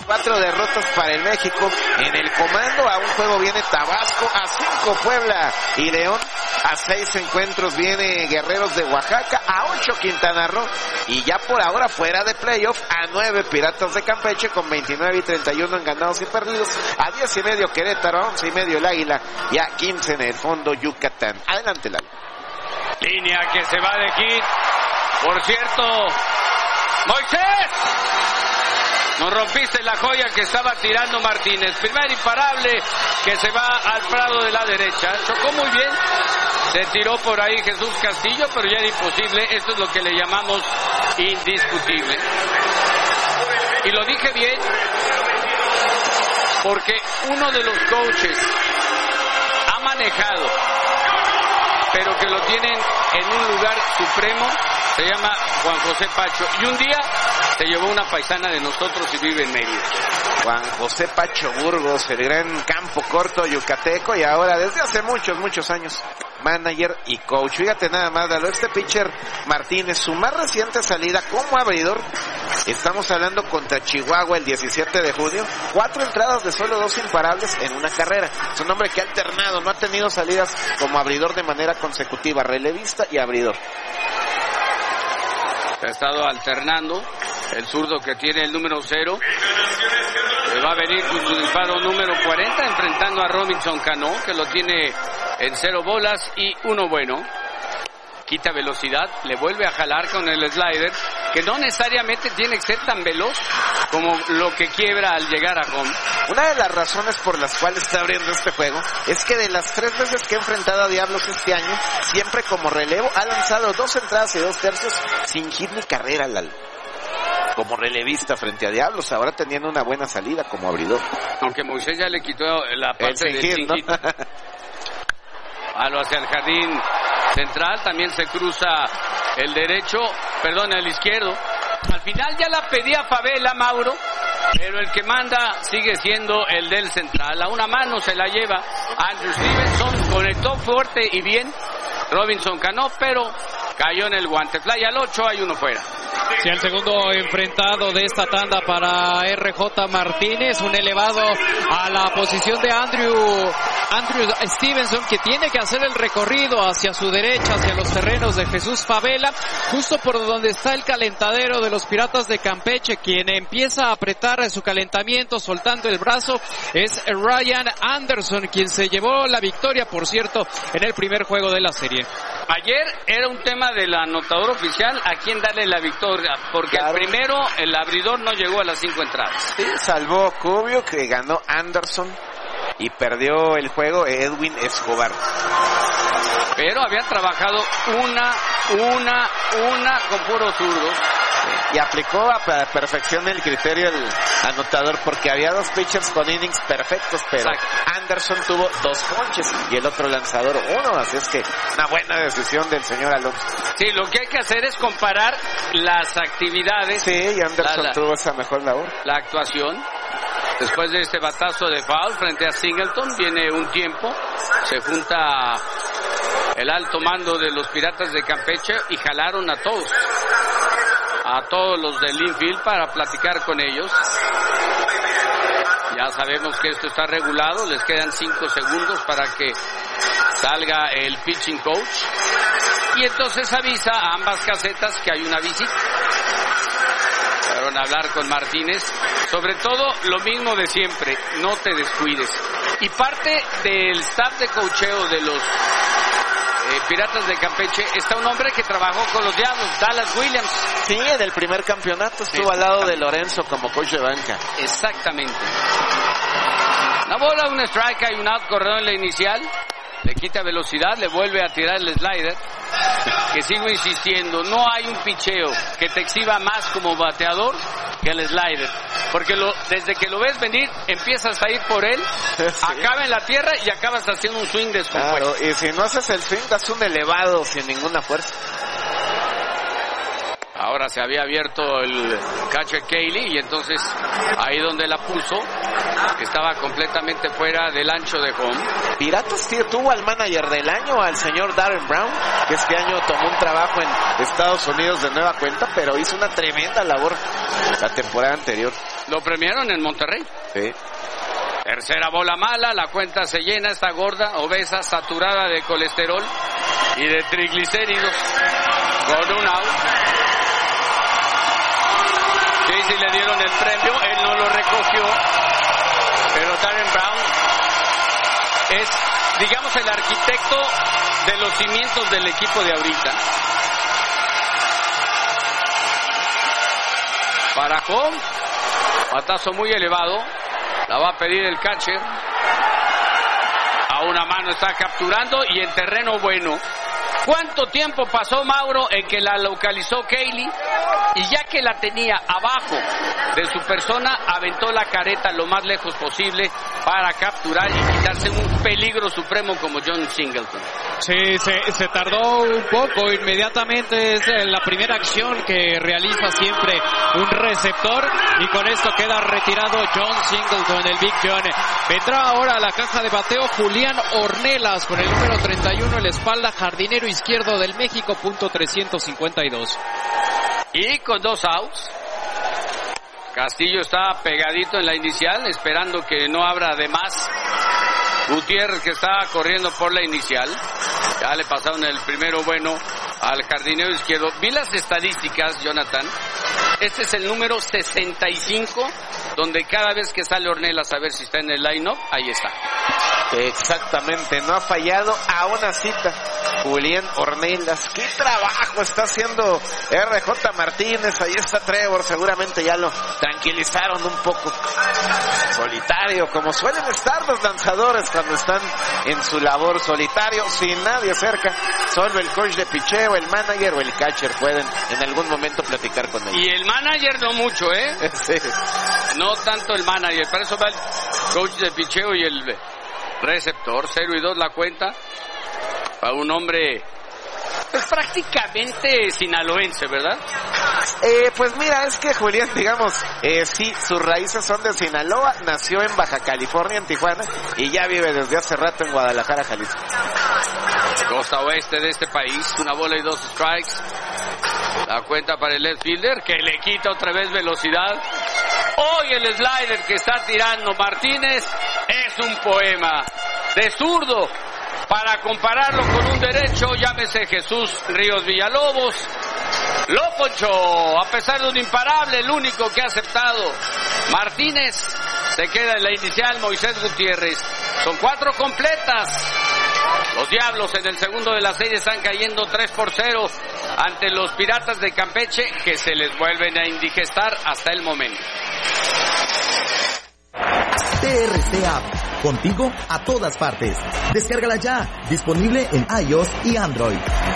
4 derrotas para el México. En el comando a un juego viene Tabasco, a 5 Puebla y León, a 6 encuentros viene Guerreros de Oaxaca, a 8 Quintana Roo y ya por ahora fuera de playoff a 9 Piratas de Campeche con 29 y 31 en ganados y perdidos, a 10 y medio Querétaro, a 11 y medio el Águila y a 15 en el fondo Yucatán. Adelante, Lalo. Línea que se va de Kid. Por cierto, Moisés, nos rompiste la joya que estaba tirando Martínez. Primer imparable que se va al prado de la derecha. Chocó muy bien. Se tiró por ahí Jesús Castillo, pero ya era imposible. Esto es lo que le llamamos indiscutible. Y lo dije bien, porque uno de los coaches ha manejado, pero que lo tienen en un lugar supremo, se llama Juan José Pacho. Y un día se llevó una paisana de nosotros y vive en Mérida. Juan José Pacho Burgos, el gran campo corto yucateco y ahora desde hace muchos años manager y coach. Fíjate nada más, Lalo, este pitcher Martínez, su más reciente salida como abridor, estamos hablando contra Chihuahua el 17 de junio, 4 entradas de solo 2 imparables en una carrera. Es un hombre que ha alternado, no ha tenido salidas como abridor de manera consecutiva, relevista y abridor. Ha estado alternando el zurdo que tiene el número 0. Va a venir con su disparo número 40 enfrentando a Robinson Cano, que lo tiene en 0 bolas y 1 bueno. Quita velocidad, le vuelve a jalar con el slider, que no necesariamente tiene que ser tan veloz como lo que quiebra al llegar a home. Una de las razones por las cuales está abriendo este juego es que de las 3 veces que ha enfrentado a Diablos este año, siempre como relevo, ha lanzado 2 entradas y 2 tercios sin hit ni carrera, Lalo. Como relevista frente a Diablos, ahora teniendo una buena salida como abridor. Aunque Moisés ya le quitó la parte del sin hit, ¿no? Hacia el jardín central, también se cruza el izquierdo. Al final ya la pedía Favela, Mauro, pero el que manda sigue siendo el del central. A una mano se la lleva Andrew Stevenson, conectó fuerte y bien Robinson Cano, pero cayó en el guante. Fly al 8, hay uno fuera. Sí, el segundo enfrentado de esta tanda para RJ Martínez, un elevado a la posición de Andrew Stevenson, que tiene que hacer el recorrido hacia su derecha, hacia los terrenos de Jesús Favela, justo por donde está el calentadero de los Piratas de Campeche. Quien empieza a apretar su calentamiento soltando el brazo es Ryan Anderson, quien se llevó la victoria, por cierto, en el primer juego de la serie. Ayer era un tema del anotador oficial a quién darle la victoria, porque claro, el primero, el abridor, no llegó a las 5 entradas. Sí, salvó Cubio, que ganó Anderson, y perdió el juego Edwin Escobar. Pero habían trabajado una con puro zurdo. Y aplicó a perfección el criterio el anotador, porque había 2 pitchers con innings perfectos, pero exacto, Anderson tuvo 2 ponches y el otro lanzador 1, así es que una buena decisión del señor Alonso. Sí, lo que hay que hacer es comparar las actividades. Sí, y Anderson tuvo esa mejor labor. La actuación. Después de este batazo de foul frente a Singleton, viene un tiempo, se junta el alto mando de los Piratas de Campeche y jalaron a todos los del infield para platicar con ellos. Ya sabemos que esto está regulado, les quedan 5 segundos para que salga el pitching coach y entonces avisa a ambas casetas que hay una visita. Fueron a hablar con Martínez, sobre todo lo mismo de siempre, no te descuides. Y parte del staff de coacheo de los Piratas de Campeche está un hombre que trabajó con los Diablos, Dallas Williams. Sí, en el primer campeonato estuvo al lado de Lorenzo como coach de banca. Exactamente. Una bola, un strike, hay un out, corredor en la inicial. Le quita velocidad, le vuelve a tirar el slider. Que sigo insistiendo, no hay un picheo que te exhiba más como bateador que el slider. Porque desde que lo ves venir, empiezas a ir por él, sí, acaba en la tierra y acabas haciendo un swing descompuesto. Claro, y si no haces el swing, das un elevado sin ninguna fuerza. Ahora se había abierto el catcher Cayley y entonces ahí donde la puso estaba completamente fuera del ancho de home. Piratas tuvo al manager del año, al señor Darren Brown, que este año tomó un trabajo en Estados Unidos de nueva cuenta, pero hizo una tremenda labor la temporada anterior. Lo premiaron en Monterrey. Sí. Tercera bola mala, la cuenta se llena, está gorda, obesa, saturada de colesterol y de triglicéridos. Con un out. Sí, le dieron el premio, él no lo recogió, pero Darren Brown es, digamos, el arquitecto de los cimientos del equipo de ahorita. Para home, batazo muy elevado, la va a pedir el catcher. A una mano está capturando y en terreno bueno. ¿Cuánto tiempo pasó Mauro en que la localizó Cayley? Y ya que la tenía abajo de su persona, aventó la careta lo más lejos posible para capturar y quitarse un peligro supremo como John Singleton. Sí, se tardó un poco. Inmediatamente es la primera acción que realiza siempre un receptor y con esto queda retirado John Singleton, el Big John. Vendrá ahora a la caja de bateo Julián Ornelas con el número 31 en la espalda, jardinero izquierdo del México, .352. Y con 2 outs, Castillo está pegadito en la inicial, esperando que no abra de más. Gutiérrez, que está corriendo por la inicial, ya le pasaron el primero bueno al jardinero izquierdo. Vi las estadísticas, Jonathan. Este es el número 65, donde cada vez que sale Ornelas a ver si está en el line-up, ahí está. Exactamente, no ha fallado a una cita Julián Ornelas. Qué trabajo está haciendo RJ Martínez. Ahí está Trevor, seguramente ya lo tranquilizaron un poco. Solitario, como suelen estar los lanzadores cuando están en su labor, solitario, sin nadie cerca. Solo el coach de picheo, el manager o el catcher pueden en algún momento platicar con él. Y el manager no mucho, Sí. No tanto el manager, para eso va el coach de picheo y el receptor. 0-2 la cuenta para un hombre pues prácticamente sinaloense, ¿verdad? Pues mira, es que Julián, digamos, sí, sus raíces son de Sinaloa, nació en Baja California, en Tijuana, y ya vive desde hace rato en Guadalajara, Jalisco. Costa oeste de este país, 1 bola y 2 strikes. La cuenta para el left fielder, que le quita otra vez velocidad. Hoy el slider que está tirando Martínez es un poema de zurdo. Para compararlo con un derecho, llámese Jesús Ríos Villalobos. Lo ponchó, a pesar de un imparable, el único que ha aceptado. Martínez se queda en la inicial, Moisés Gutiérrez. Son 4 completas. Los Diablos en el segundo de la serie están cayendo 3-0 ante los Piratas de Campeche, que se les vuelven a indigestar hasta el momento. TRC App, contigo a todas partes. Descárgala ya, disponible en iOS y Android.